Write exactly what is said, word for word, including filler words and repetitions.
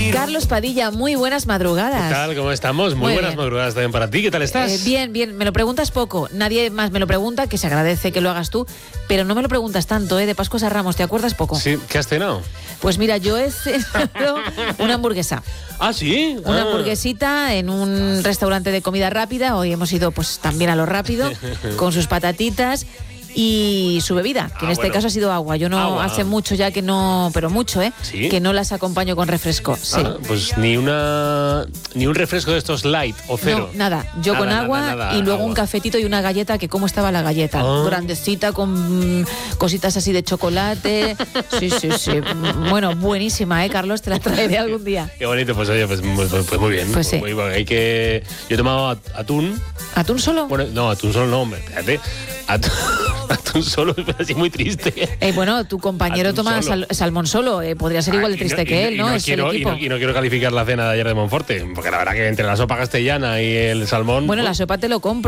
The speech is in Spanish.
Carlos Padilla, muy buenas madrugadas. ¿Qué tal? ¿Cómo estamos? Muy, muy buenas bien. madrugadas también para ti. ¿Qué tal estás? Eh, bien, bien. Me lo preguntas poco. Nadie más me lo pregunta, que se agradece que lo hagas tú, pero no me lo preguntas tanto, ¿eh? De Pascuas a Ramos, ¿te acuerdas poco? Sí. ¿Qué has cenado? Pues mira, yo he cenado una hamburguesa. ¿Ah, sí? Una ah. hamburguesita en un restaurante de comida rápida. Hoy hemos ido pues también a lo rápido, con sus patatitas y su bebida, que ah, en este bueno. caso ha sido agua. Yo no agua. hace mucho ya que no, pero mucho, ¿eh? ¿Sí? Que no las acompaño con refresco. Sí. Ah, pues ni una ni un refresco de estos light o cero. No, nada. Yo nada, con nada, agua nada, y luego agua. un cafetito y una galleta, que cómo estaba la galleta. Oh. Grandecita, con cositas así de chocolate. Sí, sí, sí. Bueno, buenísima, ¿eh, Carlos? Te la traeré algún día. Qué bonito, pues oye, pues, pues, pues muy bien. Pues sí. Muy, hay que... Yo he tomado atún. ¿Atún solo? Bueno, no, atún solo no, hombre, espérate. Atún, atún solo es así muy triste. Eh, bueno, tu compañero atún toma sal, salmón solo, eh, podría ser igual de triste ah, no, que y, él, y ¿no? no es quiero, el equipo. Y, no, y no quiero calificar la cena de ayer de Monforte, porque la verdad que entre la sopa castellana y el salmón... Bueno, pues, la sopa te lo compro.